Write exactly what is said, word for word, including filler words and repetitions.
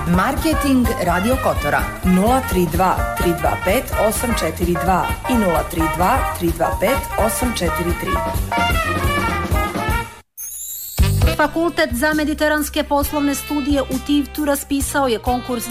Marketing Radio Kotora nula tri dva tri dva pet osam četiri dva i nula tri dva tri dva pet osam četiri tri. Fakultet za mediteranske poslovne studije u Tivtu raspisao je konkurs